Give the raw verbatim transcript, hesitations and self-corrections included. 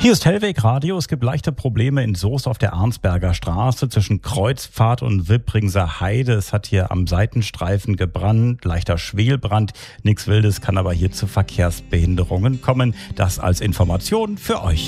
Hier ist Hellweg Radio. Es gibt leichte Probleme in Soest auf der Arnsberger Straße zwischen Kreuzpfad und Wippringser Heide. Es hat hier am Seitenstreifen gebrannt, leichter Schwelbrand. Nichts Wildes, kann aber hier zu Verkehrsbehinderungen kommen. Das als Information für euch.